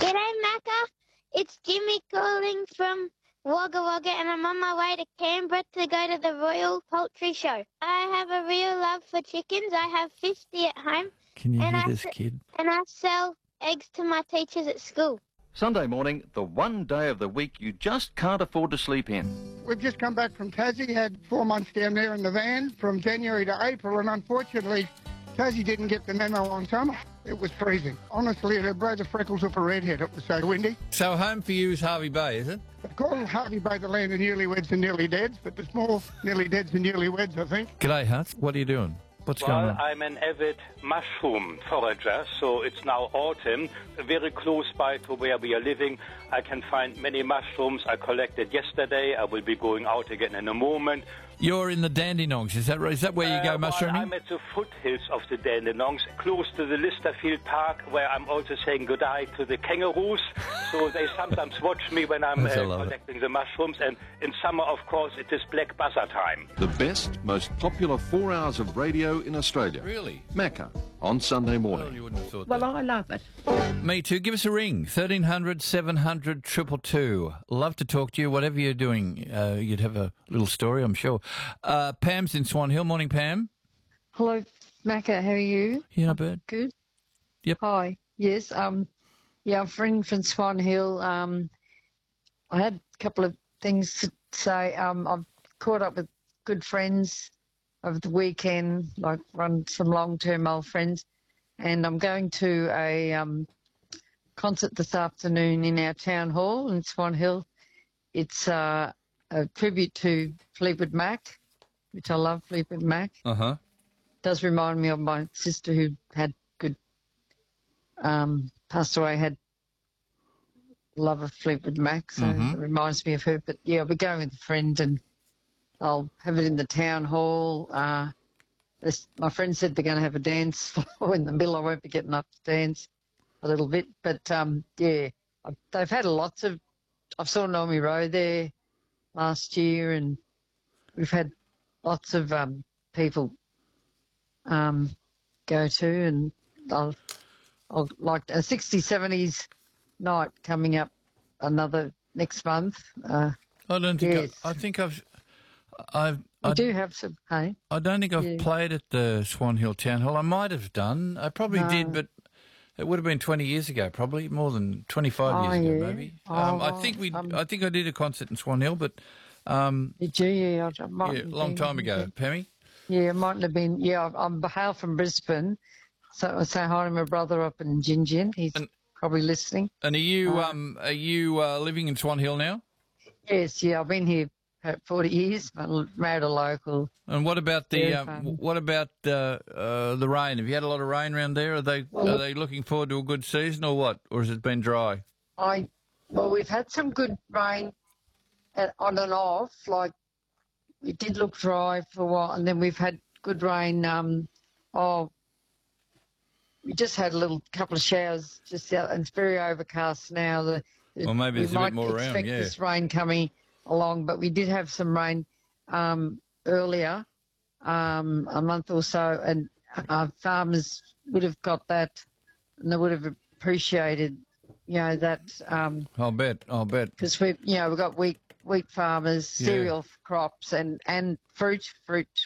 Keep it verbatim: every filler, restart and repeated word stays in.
G'day, Macca. It's Jimmy calling from Wagga Wagga, and I'm on my way to Canberra to go to the Royal Poultry Show. I have a real love for chickens. I have fifty at home. Can you and hear I this s- kid? And I sell eggs to my teachers at school. Sunday morning, the one day of the week you just can't afford to sleep in. We've just come back from Tassie, had four months down there in the van from January to April, and unfortunately, Tassie didn't get the memo on summer. It was freezing. Honestly, it'd blow the freckles off a redhead. It was so windy. So home for you is Harvey Bay, is it? They call Harvey Bay the land of newlyweds and nearly deads, but there's more nearly deads than newlyweds, I think. G'day, Hunt. What are you doing? What's well, going on? I'm an avid mushroom forager, so it's now autumn. Very close by to where we are living, I can find many mushrooms I collected yesterday. I will be going out again in a moment. You're in the Dandenongs, is that right? Is that where you go Uh, mushrooming? Well, I'm at the foothills of the Dandenongs, close to the Listerfield Park, where I'm also saying goodbye to the kangaroos. So they sometimes watch me when I'm Yes, I uh, love it. collecting the mushrooms. And in summer, of course, it is black buzzer time. The best, most popular four hours of radio in Australia. Really? Macca, on Sunday Well, morning. you wouldn't have thought Well, that. I love it. Me too. Give us a ring. thirteen hundred, seven hundred, two two two. Love to talk to you. Whatever you're doing, uh, you'd have a little story, I'm sure. Uh, Pam's in Swan Hill. Morning, Pam. Hello, Macca. How are you? Yeah, not bad. Good. Yep. Hi. Yes. Um. Yeah, I'm friend from Swan Hill. Um. I had a couple of things to say. Um. I've caught up with good friends over the weekend. Like run some long-term old friends, and I'm going to a um concert this afternoon in our town hall in Swan Hill. It's uh, a tribute to Fleetwood Mac, which I love Fleetwood Mac. Uh-huh. Does remind me of my sister who had good, um, passed away, had love of Fleetwood Mac, so Mhm. it reminds me of her. But yeah, I'll be going with a friend and I'll have it in the town hall. Uh, this, my friend said they're going to have a dance floor in the middle. I won't be getting up to dance a little bit, but um, yeah, I've, they've had lots of. I saw Naomi Rowe there last year, and we've had lots of um, people um, go to, and I'll, I'll like a sixties, seventies night coming up another next month. Uh, I don't think Yes. I, I think I've I've I I, do have some, hey? I don't think I've Yeah. played at the Swan Hill Town Hall. I might have done. I probably No. did, but it would have been twenty years ago, probably more than twenty-five Oh, years ago, yeah. maybe. Um, I Oh, think we. um, I think I did a concert in Swan Hill, but um, Did you? Yeah, I, I might yeah, have a long been- time ago, Pammy. Yeah, it mightn't have been. Yeah, I'm- I'm hail from Brisbane, so I say hi to my brother up in Gin Gin. He's And- probably listening. And are you Uh, um are you uh, living in Swan Hill now? Yes, yeah, I've been here for forty years. I married a local. And what about the Very um, fun. what about uh, uh, the rain? Have you had a lot of rain around there? Are they Well, are they looking forward to a good season or what? Or has it been dry? I well, we've had some good rain and on and off. Like it did look dry for a while, and then we've had good rain. Um, oh, we just had a little couple of showers just out, and it's very overcast now. The, the- Well, maybe we there's a bit might more around, expect yeah. this rain coming along, but we did have some rain um, earlier, um, a month or so, and our farmers would have got that, and they would have appreciated, you know, that. Um, I'll bet. I'll bet. because we, you know, we've got wheat wheat farmers, Yeah. cereal crops, and and fruit fruit